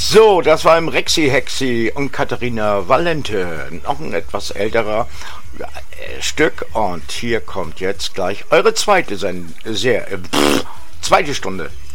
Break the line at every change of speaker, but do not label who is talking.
So, das war im Rexy Hexy und Katharina Valente, noch ein etwas älterer Stück. Und hier kommt jetzt gleich eure zweite Stunde.